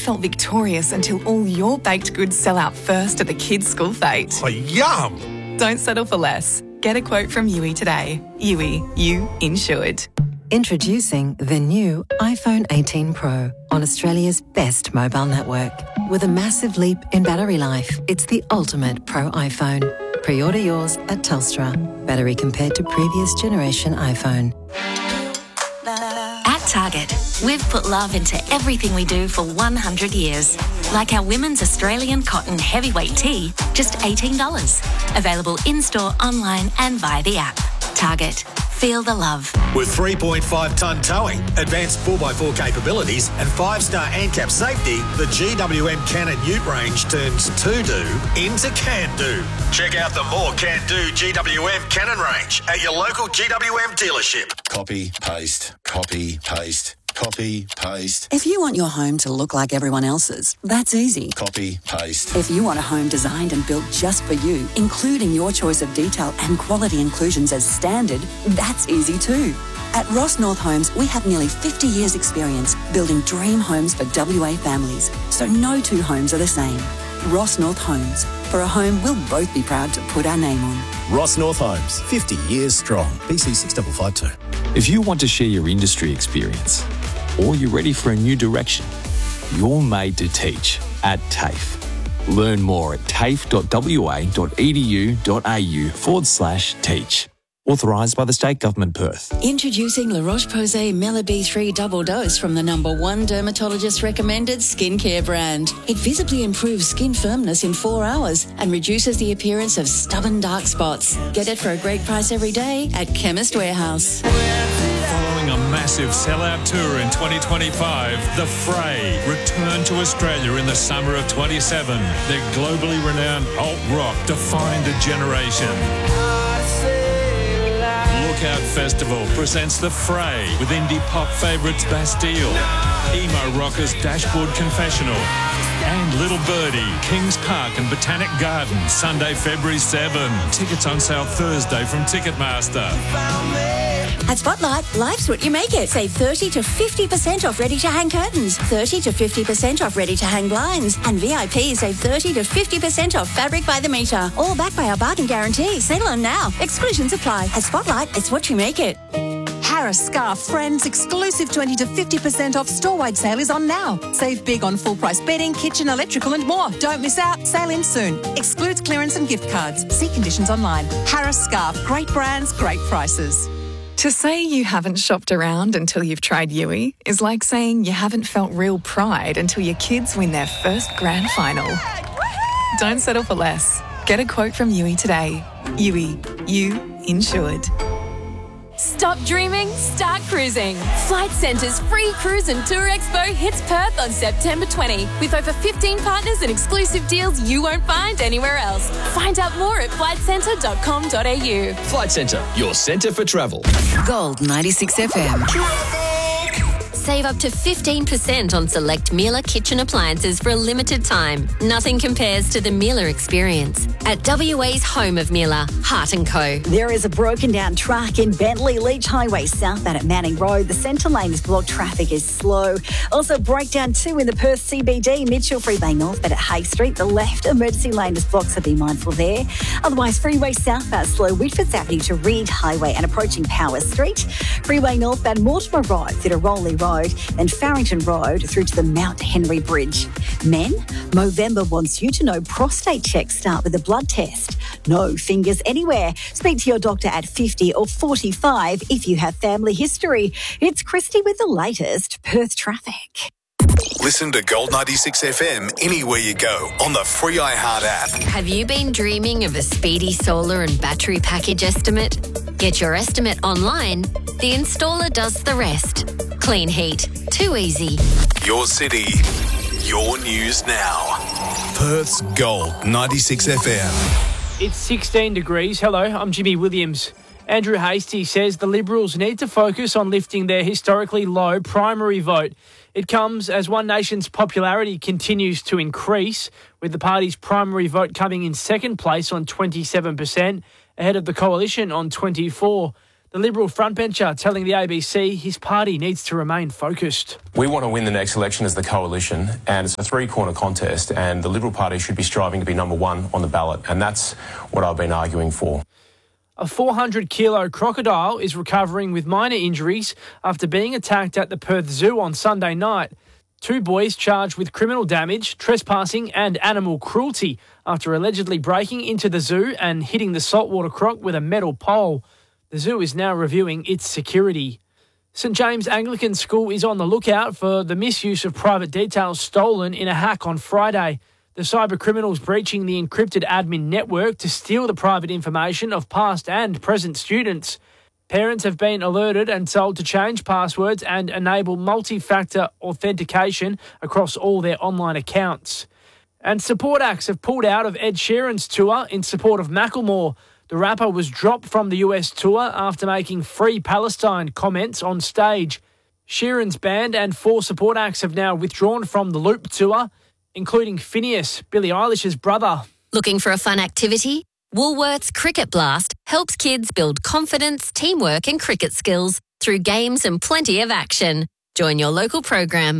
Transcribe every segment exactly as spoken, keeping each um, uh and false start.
felt victorious until all your baked goods sell out first at the kids' school fete. Oh, yum! Don't settle for less. Get a quote from U I today. U I, you insured. Introducing the new iPhone eighteen Pro on Australia's best mobile network. With a massive leap in battery life, it's the ultimate Pro iPhone. Pre-order yours at Telstra. Battery compared to previous generation iPhone. At Target, we've put love into everything we do for one hundred years. Like our women's Australian cotton heavyweight tee, just eighteen dollars. Available in-store, online and via the app. Target. Feel the love. With three point five tonne towing, advanced four by four capabilities and five star ANCAP safety, the G W M Cannon Ute range turns to-do into can-do. Check out the more can-do G W M Cannon range at your local G W M dealership. Copy, paste, copy, paste. Copy, paste. If you want your home to look like everyone else's, that's easy. Copy, paste. If you want a home designed and built just for you, including your choice of detail and quality inclusions as standard, that's easy too. At Ross North Homes, we have nearly fifty years experience building dream homes for W A families, so no two homes are the same. Ross North Homes, for a home we'll both be proud to put our name on. Ross North Homes, fifty years strong. B C six five five two. If you want to share your industry experience, or you're ready for a new direction, you're made to teach at TAFE. Learn more at tafe.wa.edu.au forward slash teach. Authorised by the State Government, Perth. Introducing La Roche-Posay Mela B three Double Dose from the number one dermatologist recommended skincare brand. It visibly improves skin firmness in four hours and reduces the appearance of stubborn dark spots. Get it for a great price every day at Chemist Warehouse. Following a massive sellout tour in twenty twenty-five, The Fray return to Australia in the summer of twenty-seven. Their globally renowned alt rock defined a generation. Lookout Festival presents The Fray with indie pop favourites Bastille, emo rockers Dashboard Confessional, and Little Birdie, Kings Park and Botanic Gardens, Sunday, February seventh. Tickets on sale Thursday from Ticketmaster. At Spotlight, life's what you make it. Save thirty to fifty percent off ready-to-hang curtains, thirty to fifty percent off ready-to-hang blinds, and V I P save thirty to fifty percent off fabric by the metre. All backed by our bargain guarantee. Settle on now. Exclusions apply. At Spotlight, it's what you make it. Harris Scarf Friends exclusive twenty to fifty percent off store-wide sale is on now. Save big on full-price bedding, kitchen, electrical and more. Don't miss out. Sale ends soon. Excludes clearance and gift cards. See conditions online. Harris Scarf. Great brands, great prices. To say you haven't shopped around until you've tried U I is like saying you haven't felt real pride until your kids win their first grand final. Don't settle for less. Get a quote from U I today. U I, you insured. Stop dreaming, start cruising. Flight Centre's free cruise and tour expo hits Perth on September twentieth with over fifteen partners and exclusive deals you won't find anywhere else. Find out more at flight centre dot com dot a u. Flight Centre, your centre for travel. Gold ninety-six F M. Save up to fifteen percent on select Miele kitchen appliances for a limited time. Nothing compares to the Miele experience. At W A's home of Miele, Hart and Co. There is a broken down truck in Bentley Leach Highway southbound at Manning Road. The centre lane is blocked, traffic is slow. Also breakdown too in the Perth C B D, Mitchell Freeway northbound at Hay Street. The left emergency lane is blocked, so be mindful there. Otherwise, freeway southbound slow, Whitfords Avenue to Reed Highway and approaching Power Street. Freeway northbound Mortimer Road through to Rowley Road and Farrington Road through to the Mount Henry Bridge. Men, Movember wants you to know prostate checks start with a blood test. No fingers anywhere. Speak to your doctor at fifty or forty-five if you have family history. It's Christy with the latest Perth traffic. Listen to Gold ninety-six F M anywhere you go on the free iHeart app. Have you been dreaming of a speedy solar and battery package estimate? Get your estimate online. The installer does the rest. Clean heat. Too easy. Your city, your news now. Perth's Gold ninety-six F M. It's sixteen degrees. Hello, I'm Jimmy Williams. Andrew Hastie says the Liberals need to focus on lifting their historically low primary vote. It comes as One Nation's popularity continues to increase, with the party's primary vote coming in second place on twenty-seven percent, ahead of the Coalition on twenty-four percent. The Liberal frontbencher telling the A B C his party needs to remain focused. We want to win the next election as the coalition, and it's a three-corner contest, and the Liberal Party should be striving to be number one on the ballot, and that's what I've been arguing for. A four hundred kilo crocodile is recovering with minor injuries after being attacked at the Perth Zoo on Sunday night. Two boys charged with criminal damage, trespassing and animal cruelty after allegedly breaking into the zoo and hitting the saltwater croc with a metal pole. The zoo is now reviewing its security. St James Anglican School is on the lookout for the misuse of private details stolen in a hack on Friday. The cyber criminals breaching the encrypted admin network to steal the private information of past and present students. Parents have been alerted and told to change passwords and enable multi-factor authentication across all their online accounts. And support acts have pulled out of Ed Sheeran's tour in support of Macklemore. The rapper was dropped from the U S tour after making Free Palestine comments on stage. Sheeran's band and four support acts have now withdrawn from the Loop tour, including Phineas, Billie Eilish's brother. Looking for a fun activity? Woolworths Cricket Blast helps kids build confidence, teamwork and cricket skills through games and plenty of action. Join your local program.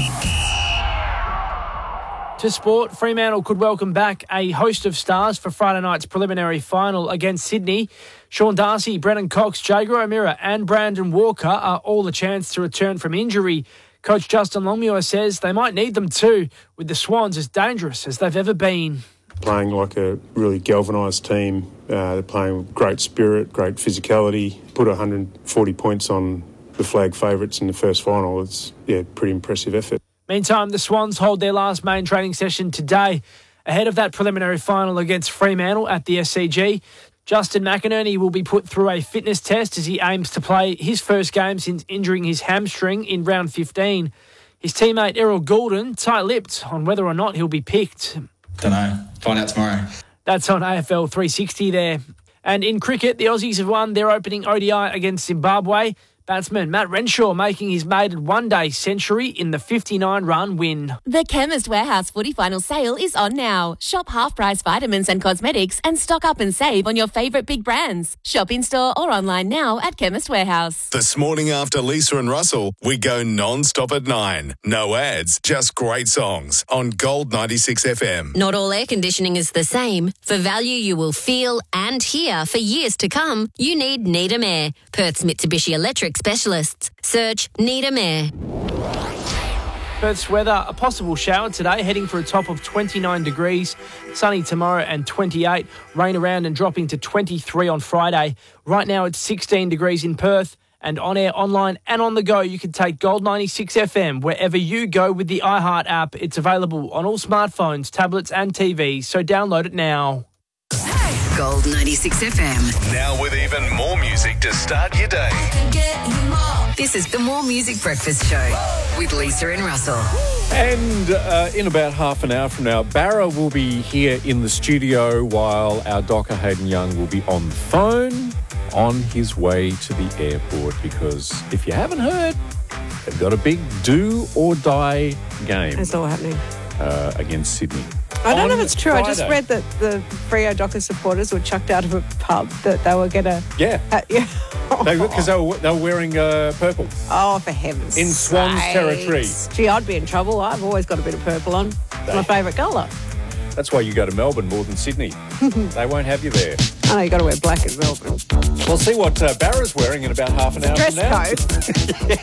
To sport, Fremantle could welcome back a host of stars for Friday night's preliminary final against Sydney. Sean Darcy, Brennan Cox, Jager O'Meara and Brandon Walker are all a chance to return from injury. Coach Justin Longmuir says they might need them too, with the Swans as dangerous as they've ever been. Playing like a really galvanised team. Uh, they're playing with great spirit, great physicality. Put one hundred forty points on the flag favourites in the first final. It's, yeah, pretty impressive effort. Meantime, the Swans hold their last main training session today. Ahead of that preliminary final against Fremantle at the S C G, Justin McInerney will be put through a fitness test as he aims to play his first game since injuring his hamstring in round fifteen. His teammate Errol Goulden tight-lipped on whether or not he'll be picked. Don't know. Find out tomorrow. That's on A F L three sixty there. And in cricket, the Aussies have won their opening O D I against Zimbabwe. Batsman Matt Renshaw making his maiden one-day century in the fifty-nine run win. The Chemist Warehouse footy final sale is on now. Shop half-price vitamins and cosmetics and stock up and save on your favourite big brands. Shop in-store or online now at Chemist Warehouse. This morning after Lisa and Russell, we go non-stop at nine. No ads, just great songs on Gold ninety-six F M. Not all air conditioning is the same. For value you will feel and hear for years to come, you need Needham Air. Perth's Mitsubishi Electric specialists. Search Needham Air. Perth's weather, a possible shower today, heading for a top of twenty-nine degrees. Sunny tomorrow and twenty-eight. Rain around and dropping to twenty-three on Friday. Right now it's sixteen degrees in Perth. And on air, online and on the go, you can take Gold ninety-six F M wherever you go with the iHeart app. It's available on all smartphones, tablets and T Vs, so download it now. Gold ninety-six F M. Now with even more music to start your day. This is the More Music Breakfast Show with Lisa and Russell. And uh, in about half an hour from now, Barra will be here in the studio while our docker Hayden Young will be on the phone on his way to the airport, because if you haven't heard, they've got a big do or die game. It's all happening. Uh, against Sydney. I don't know if it's true. Friday. I just read that the Freo Dockers supporters were chucked out of a pub that they were going to... Yeah. Uh, yeah. Because they, they, were, they were wearing uh, purple. Oh, for heaven's In Swans sakes. territory. Gee, I'd be in trouble. I've always got a bit of purple on. It's my favourite colour. That's why you go to Melbourne more than Sydney. They won't have you there. I know, you've got to wear black in Melbourne. We'll see what uh, Barra's wearing in about half an hour Dress from now. code.